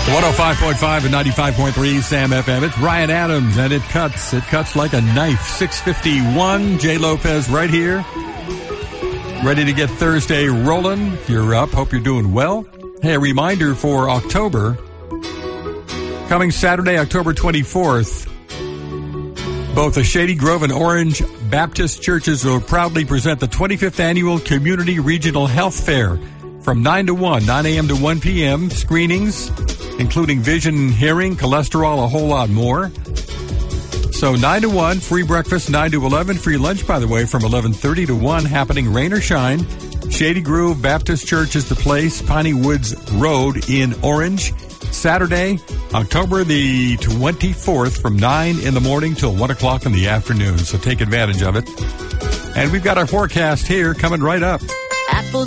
105.5 and 95.3 Sam FM. It's Ryan Adams, and it cuts. It cuts like a knife. 6:51. Jay Lopez right here. Ready to get Thursday rolling. If you're up, hope you're doing well. Hey, a reminder for October. Coming Saturday, October 24th, both the Shady Grove and Orange Baptist churches will proudly present the 25th Annual Community Regional Health Fair from 9 to 1, 9 a.m. to 1 p.m. Screenings, including vision, hearing, cholesterol, a whole lot more. So 9 to 1, free breakfast, 9 to 11, free lunch, by the way, from 11:30 to 1, happening rain or shine. Shady Grove Baptist Church is the place, Piney Woods Road in Orange. Saturday, October the 24th from 9 in the morning till 1 o'clock in the afternoon. So take advantage of it. And we've got our forecast here coming right up.